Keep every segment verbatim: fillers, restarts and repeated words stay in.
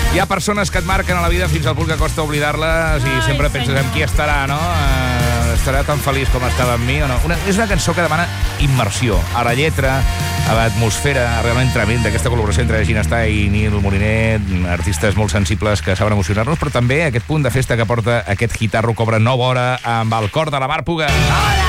Hi ha persones que et marquen a la vida fins al punt que costa oblidar-les i sempre penses en qui estarà, no? Uh, estarà tan feliç com estava amb mi o no? Una, és una cançó que demana immersió a la lletra, a l'atmosfera realment tremenda, aquesta col·laboració entre Gina Stay i Nil Moliner, artistes molt sensibles que saben emocionar-nos, però també aquest punt de festa que porta aquest guitarro cobra nova hora amb el cor de la Mar Puga. Hola!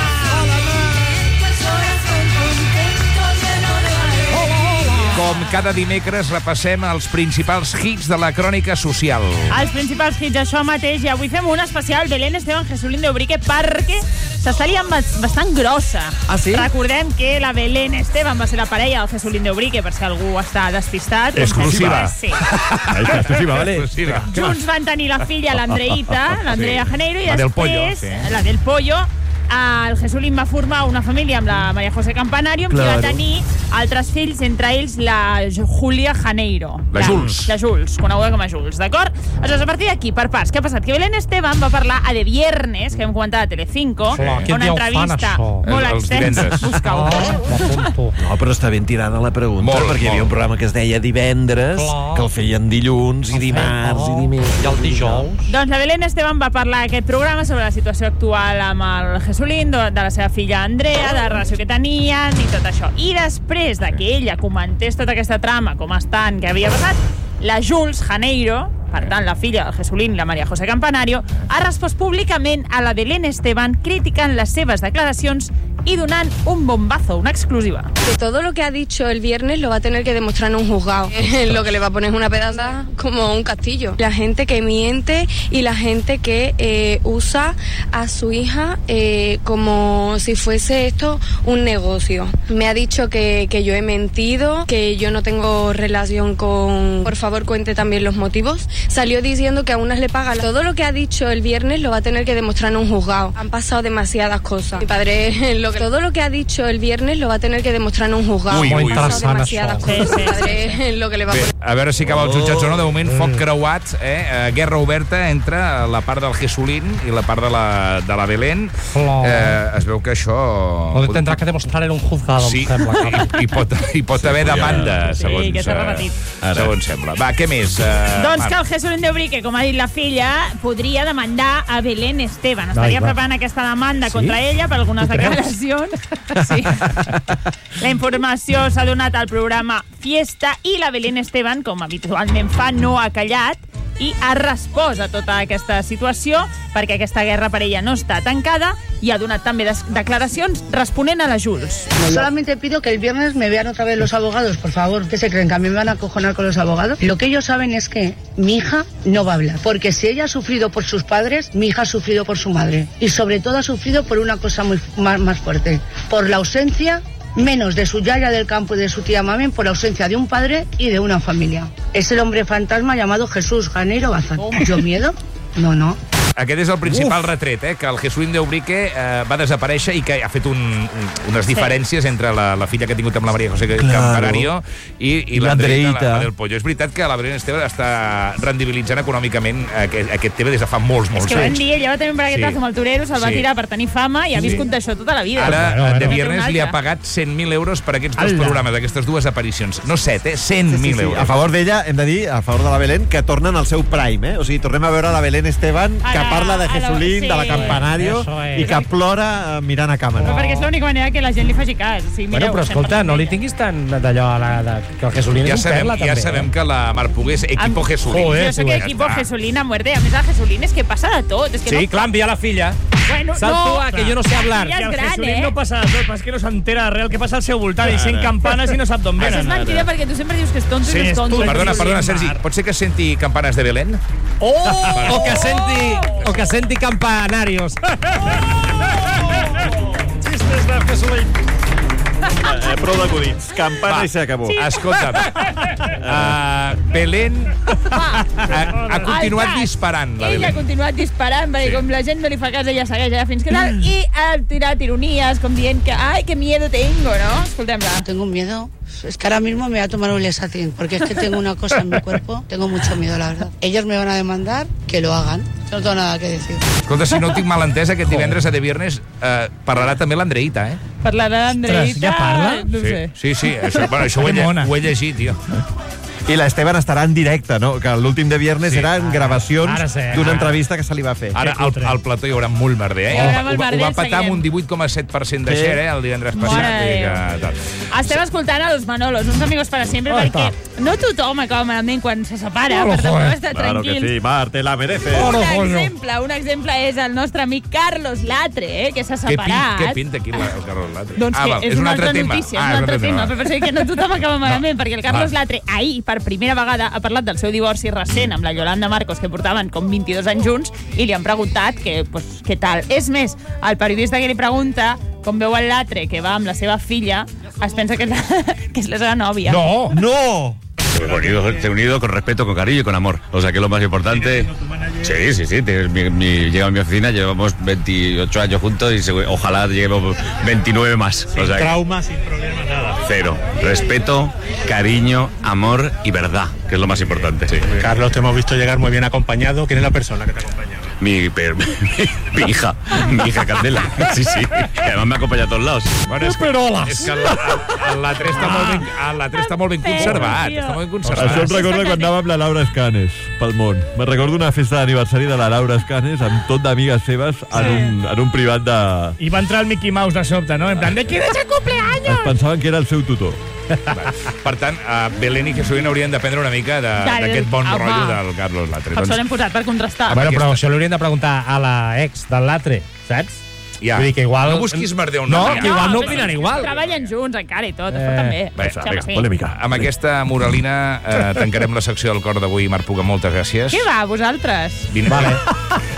Com cada dimecres repassem els principals hits de la crònica social. Els principals hits, això mateix, i avui fem un especial Belén Esteban, Jesulín de Ubrique, perquè s'està liant bastant grossa. Ah, sí? Recordem que la Belén Esteban va ser la parella del Jesulín de Ubrique, per si algú està despistat. Exclusiva. Sí. Exclusiva, vale. Exclusiva. Junts van tenir la filla, l'Andreita, l'Andrea Sí. Janeiro, i La del pollo, després, sí. la del pollo, el Jesulín va formar una família amb la María José Campanario, amb qui Claro. va tenir altres fills, entre ells la Julia Janeiro. La Jules. La Jules, coneguda com a Jules, d'acord? Aleshores, a partir d'aquí, per parts, què ha passat? Que Belén Esteban va parlar a De Viernes, que hem comentat a Telecinco, Sí. a una entrevista molt Els- els extensa. divendres. Busca-ho. No, però està ben tirada la pregunta, Molt, perquè hi havia molt. un programa que es deia divendres, Clar. que el feien dilluns i dimarts i dimecres. I el dijous? Doncs la Belén Esteban va parlar a aquest programa sobre la situació actual amb el Jesulín, de, de la seva filla Andrea, de la relació que tenien i tot això. I després de que ella comentés tota aquesta trama, com estan, què havia passat, la Jules Janeiro, per tant, la filla del Jesulín, la María José Campanario, ha respost públicament a la Belén Esteban criticant les seves declaracions y donant un bombazo, una exclusiva. Que todo lo que ha dicho el viernes lo va a tener que demostrar en un juzgado. Lo que le va a poner es una pedaza como un castillo. La gente que miente y la gente que eh, usa a su hija eh, como si fuese esto un negocio. Me ha dicho que, que yo he mentido, que yo no tengo relación con... Por favor, cuente también los motivos. Salió diciendo que a unas le paga. Todo lo que ha dicho el viernes lo va a tener que demostrar en un juzgado. Han pasado demasiadas cosas. Mi padre... Lo que, todo lo que ha dicho el viernes lo va a tener que demostrar en un juzgado. Ui, ui, Han pasado ui. demasiadas Sí, cosas. sí, Mi padre... Lo que le va a Bé, poner... a veure si acaba els jutjats o no. De moment, foc creuat, eh? eh? Guerra oberta entre la part del Jesulín i la part de la, de la Belén. Clar. Eh, es veu que això... Lo tendrá que demostrar en un juzgado, Sí, em sembla. i, i, pot, i pot haver demanda, Sí, segons, que s'ha eh, repetit. segons sembla. Va, què més? Eh, Doncs que Marc? el Jesulín de Ubrique, com ha dit la filla, podria demandar a Belén Esteban. Estaria va. preparant aquesta demanda Sí? contra ella per algunes Tu creus? declaracions. Sí. La informació s'ha donat al programa Fiesta i la Belén Esteban, com habitualment fa, no ha callat i ha respost a tota aquesta situació perquè aquesta guerra per ella no està tancada i ha donat també des- declaracions responent a la Jules. Solamente pido que el viernes me vean otra vez los abogados, por favor. ¿Qué se creen? ¿Que a mí me van a acojonar con los abogados? Lo que ellos saben es que mi hija no va a hablar. Porque si ella ha sufrido por sus padres, mi hija ha sufrido por su madre. Y sobre todo ha sufrido por una cosa muy más, más fuerte. Por la ausencia, menos de su yaya del campo y de su tía Mamen, por la ausencia de un padre y de una familia. Es el hombre fantasma llamado Jesús Janeiro Bazán. ¿Yo miedo? No, no. Aquest és el principal Uf. retret, eh? Que el Jesulín de Ubrique eh, va desaparèixer i que ha fet un, un, unes diferències entre la, la filla que ha tingut amb la María José Campanario i, i, I l'Andreita, l'Andreita. la, la del pollo. És veritat que la Belén Esteban està rendibilitzant econòmicament aquest, aquest tema des de fa molts, molts És que vam anys. dir, ella va tenir un braguetazo Sí. amb el torero, se'l va Sí. tirar per tenir fama i ha Sí. viscut d'això tota la vida. Ara, Bueno, bueno. de No té Viernes un li ha altre. pagat cent mil euros per aquests dos Ala. programes, aquestes dues aparicions. No set, eh? cent mil euros. A favor d'ella, hem de dir, a favor de la Belén, que tornen al seu prime, eh? O sigui, tornem a veure la Belén Esteban, A que la- parla de a la- Jesulín, sí. de la Campanario, Eso es. i que plora eh, mirant a càmera. Però perquè és l'única manera que la gent li faci cas. O sigui, Bueno, mireu, però estem escolta, parlant no li d'ella. tinguis tant d'allò a la, de, que el Jesulín Ja és un sabem, perla, ja també. sabem eh? que la Mar Puga és equipo Amb- Jesulín. Joder, Jo soc ja equipo està. Jesulín a muerte. A més, el Jesulín és que passa de tot. És que Sí, no... clar, envia la filla. Bueno, Sap no, tu, ah, que jo no sé hablar. Ja I és el gran, Jesulín eh? no passa de tot, però és que no s'entera de res el que passa al seu voltant i sent campanes i no sap d'on Això venen. és mentida perquè tu sempre dius que és tonto Sí, i no és és tonto. tu. Perdona, Sí, perdona, sí, Sergi, Marc. pot ser que senti campanes de Belén? Oh! O que senti, o que senti campanarios. Xistes de Jesulín. Eh, prou d'acudits. Campana Va. i s'acabó. Sí. Escolta'm, uh, Belén ha, ha continuat Al cas. disparant, la Ella ha Belén. continuat disparant, perquè Sí. com la gent no li fa cas, ella segueix allà fins que tal, i ha tirat ironies, com dient que, ai, que miedo tengo, no? Escoltem-la. Tengo un miedo. Es que ahora mismo me voy a tomar un Lesatin, porque es que tengo una cosa en mi cuerpo. Tengo mucho miedo, la verdad. Ellos me van a demandar, que lo hagan. No tengo nada que decir. Escolta, si no ho tinc mal entès, aquest divendres a De Viernes eh, parlarà també l'Andreita, eh? Parlarà d'Andreita. Ostres, ja parla? No Sí, sé. sí, sí, això, bueno, això ho, he, Que lle- mona. ho he llegit, tio. I l'Esteban estarà en directe, no? Que l'últim de viernes Sí. era en gravacions Ara sí, d'una ara. entrevista que se li va fer. Ara al, al plató hi haurà molt merder, eh? Hi haurà Ho, molt va- ho merder, va petar amb seguirem. un divuit coma set per cent de Sí. share, eh, el divendres passat. Mare Vull dir de que, tal. Estem escoltant a los Manolos, uns amigos para sempre, Oh, perquè no tothom acaba malament quan se separa, Oh, per tant, joder. estar Claro que tranquils. sí, Mar, te la mereces. Oh, Un no, coño. exemple, un exemple és el nostre amic Carlos Latre, eh, que s'ha Què, pin, separat. què pinta aquí la, el Carlos Latre? Doncs ah, que val, és, una altra tema. notícia, Ah, és un altre tema, va. però per que no tothom acaba malament, perquè el Carlos Va. Latre ahir, per primera vegada, ha parlat del seu divorci recent amb la Yolanda Marcos, que portaven com vint-i-dos anys junts, i li han preguntat que, pues, què tal. És més, el periodista que li pregunta com veu el Latre, que va amb la seva filla, es pensa que és la, que és la seva nòvia. No! No! Unido, unido con respeto, con cariño y con amor. O sea, que es lo más importante. Sí, sí, sí. te- mi- mi- llega a mi oficina, llevamos veintiocho años juntos y se- ojalá lleguemos veintinueve más. O sea, que Trauma, sin problemas, nada. cero. Respeto, cariño, amor y verdad, que es lo más importante. Sí. Carlos, te hemos visto llegar muy bien acompañado. ¿Quién es la persona que te acompaña? Mi, per- mi hija, mi hija Candela. Sí, sí. Y además me acompaña a todos lados. Bueno, és, que, és que el, el, el Latre està molt ben, el Latre està molt ben conservat. tio. Està molt ben Això conservat. em recorda quan anava amb la Laura Escanes pel món. Me recordo una festa d'aniversari de la Laura Escanes amb tot d'amigues seves en, un, en un privat de... I va entrar el Mickey Mouse de sobte, no? En plan, de ¿quién es el cumpleaños? Es pensaven que era el seu tutor. Per tant, uh, Belén i Jesulín haurien d'aprendre una mica de- Del- d'aquest bon home. rotllo del Carlos Latre. Per això l'hem posat per contrastar. Bueno, però aquesta- això l'hauríem de preguntar a la ex del Latre, saps? Ja. Vull dir que igual... No busquis merder un No, altre. que igual no però opinen sí, igual. Treballen junts encara i tot, Eh, això també. Bé, Sembla vinga, sí. polèmica. Amb aquesta moralina eh, tancarem la secció del cor d'avui. Marc Puga, moltes gràcies. Què va, vosaltres? Vine. Vale.